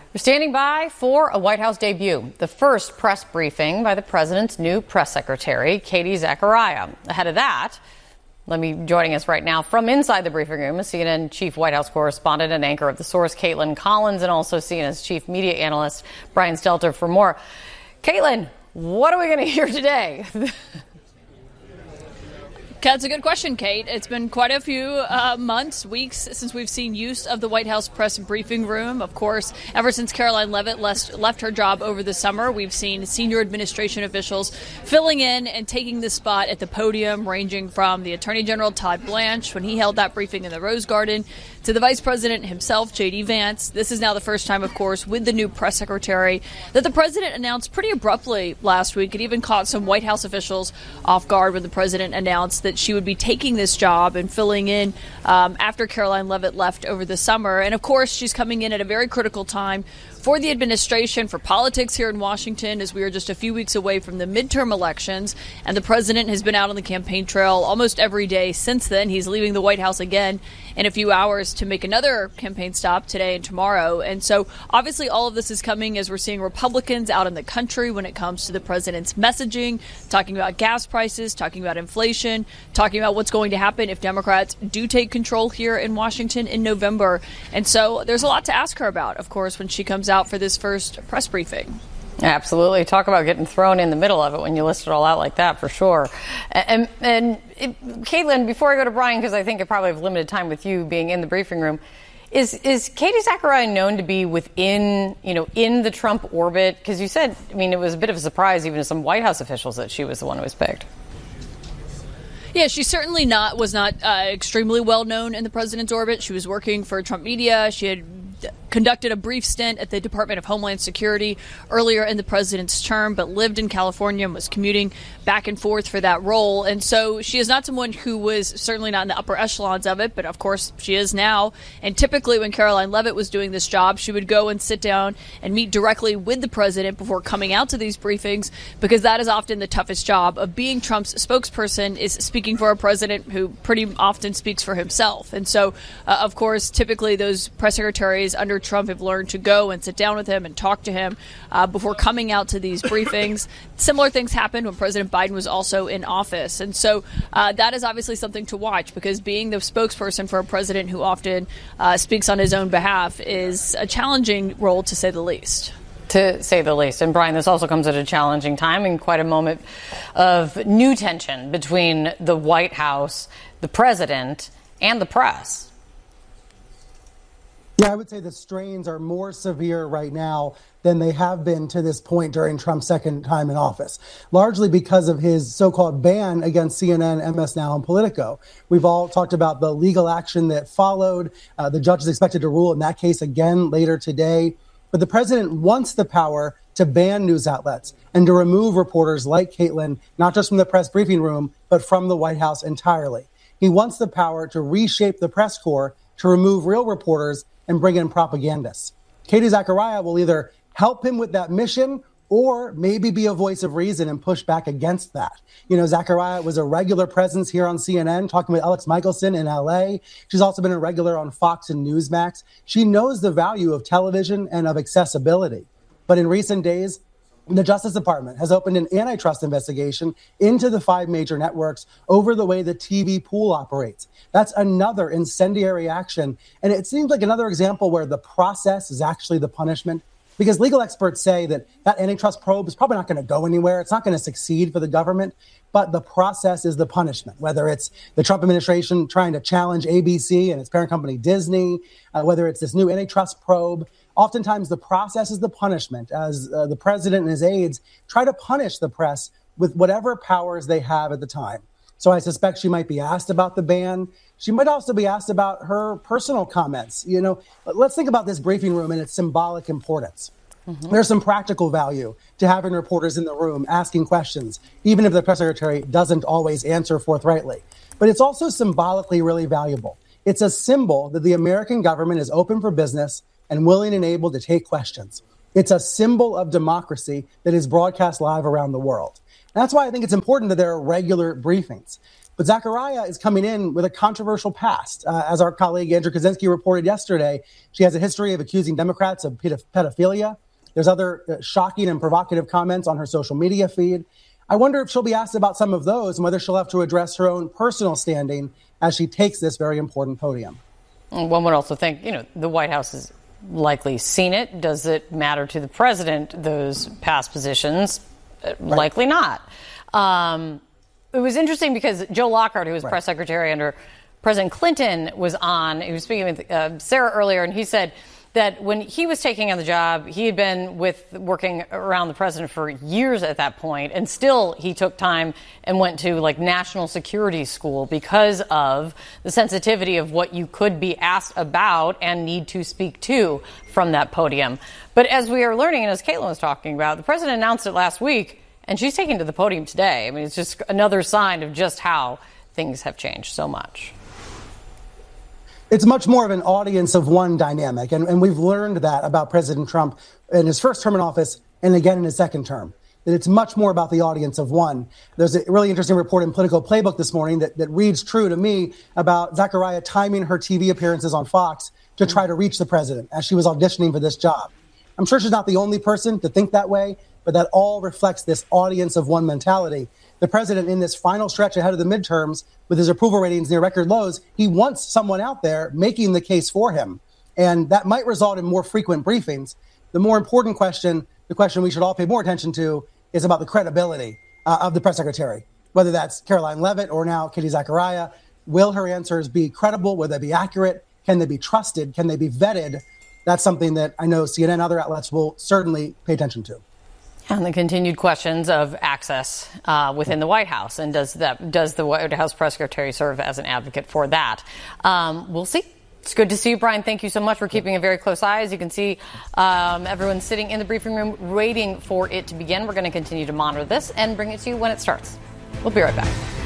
We're standing by for a White House debut, the first press briefing by the president's new press secretary, Katie Zachariah. Ahead of that, joining us right now from inside the briefing room is CNN chief White House correspondent and anchor of The Source, Caitlin Collins, and also CNN's chief media analyst, Brian Stelter, for more. Caitlin, what are we going to hear today? That's a good question, Kate. It's been quite a few months, weeks since we've seen use of the White House press briefing room. Of course, ever since Caroline Leavitt left her job over the summer, we've seen senior administration officials filling in and taking the spot at the podium, ranging from the Attorney General Todd Blanche when he held that briefing in the Rose Garden to the Vice President himself, J.D. Vance. This is now the first time, of course, with the new press secretary that the president announced pretty abruptly last week. It even caught some White House officials off guard when the president announced that she would be taking this job and filling in after Caroline Leavitt left over the summer. And, of course, she's coming in at a very critical time for the administration, for politics here in Washington, as we are just a few weeks away from the midterm elections. And the president has been out on the campaign trail almost every day since then. He's leaving the White House again in a few hours to make another campaign stop today and tomorrow. And so obviously all of this is coming as we're seeing Republicans out in the country when it comes to the president's messaging, talking about gas prices, talking about inflation, talking about what's going to happen if Democrats do take control here in Washington in November. And so there's a lot to ask her about, of course, when she comes out for this first press briefing. Absolutely. Talk about getting thrown in the middle of it when you list it all out like that, for sure. And Caitlin, before I go to Brian, because I think I probably have limited time with you being in the briefing room, is Katie Zachariah known to be in the Trump orbit? Because you said, it was a bit of a surprise even to some White House officials that she was the one who was picked. Yeah, she certainly was not extremely well known in the president's orbit. She was working for Trump Media. She had conducted a brief stint at the Department of Homeland Security earlier in the president's term, but lived in California and was commuting back and forth for that role. And so she is not someone who was certainly not in the upper echelons of it, but of course she is now. And typically when Caroline Leavitt was doing this job, she would go and sit down and meet directly with the president before coming out to these briefings, because that is often the toughest job of being Trump's spokesperson, is speaking for a president who pretty often speaks for himself. And so, of course, typically those press secretaries under Trump have learned to go and sit down with him and talk to him before coming out to these briefings. Similar things happened when President Biden was also in office. And so that is obviously something to watch, because being the spokesperson for a president who often speaks on his own behalf is a challenging role, to say the least. To say the least. And Brian, this also comes at a challenging time and quite a moment of new tension between the White House, the president, and the press. Yeah, I would say the strains are more severe right now than they have been to this point during Trump's second time in office, largely because of his so-called ban against CNN, MS Now, and Politico. We've all talked about the legal action that followed. The judge is expected to rule in that case again later today. But the president wants the power to ban news outlets and to remove reporters like Caitlin, not just from the press briefing room, but from the White House entirely. He wants the power to reshape the press corps, to remove real reporters and bring in propagandists. Katie Zachariah will either help him with that mission or maybe be a voice of reason and push back against that. Zachariah was a regular presence here on CNN, talking with Alex Michelson in LA. She's also been a regular on Fox and Newsmax. She knows the value of television and of accessibility. But in recent days, the Justice Department has opened an antitrust investigation into the 5 major networks over the way the TV pool operates. That's another incendiary action. And it seems like another example where the process is actually the punishment, because legal experts say that antitrust probe is probably not going to go anywhere. It's not going to succeed for the government, but the process is the punishment, whether it's the Trump administration trying to challenge ABC and its parent company Disney, whether it's this new antitrust probe. Oftentimes, the process is the punishment, as the president and his aides try to punish the press with whatever powers they have at the time. So I suspect she might be asked about the ban. She might also be asked about her personal comments. Let's think about this briefing room and its symbolic importance. Mm-hmm. There's some practical value to having reporters in the room asking questions, even if the press secretary doesn't always answer forthrightly. But it's also symbolically really valuable. It's a symbol that the American government is open for business and willing and able to take questions. It's a symbol of democracy that is broadcast live around the world. And that's why I think it's important that there are regular briefings. But Zachariah is coming in with a controversial past. As our colleague Andrew Kaczynski reported yesterday, she has a history of accusing Democrats of pedophilia. There's other shocking and provocative comments on her social media feed. I wonder if she'll be asked about some of those and whether she'll have to address her own personal standing as she takes this very important podium. One would also think, the White House has likely seen it. Does it matter to the president, those past positions? Right. Likely not. It was interesting because Joe Lockhart, who was press secretary under President Clinton, was on. He was speaking with Sarah earlier, and he said that when he was taking on the job, he had been working around the president for years at that point, and still he took time and went to national security school because of the sensitivity of what you could be asked about and need to speak to from that podium. But as we are learning, and as Caitlin was talking about, the president announced it last week, and she's taken to the podium today. I mean, it's just another sign of just how things have changed so much. It's much more of an audience of one dynamic. And we've learned that about President Trump in his first term in office and again in his second term, that it's much more about the audience of one. There's a really interesting report in Political Playbook this morning that reads true to me about Zachariah timing her TV appearances on Fox to try to reach the president as she was auditioning for this job. I'm sure she's not the only person to think that way, but that all reflects this audience of one mentality. The president, in this final stretch ahead of the midterms, with his approval ratings near record lows, he wants someone out there making the case for him. And that might result in more frequent briefings. The more important question, the question we should all pay more attention to, is about the credibility of the press secretary, whether that's Karoline Leavitt or now Katie Zachariah. Will her answers be credible? Will they be accurate? Can they be trusted? Can they be vetted? That's something that I know CNN and other outlets will certainly pay attention to. And the continued questions of access within the White House. And does the White House press secretary serve as an advocate for that? We'll see. It's good to see you, Brian. Thank you so much. We're keeping a very close eye. As you can see, everyone's sitting in the briefing room waiting for it to begin. We're going to continue to monitor this and bring it to you when it starts. We'll be right back.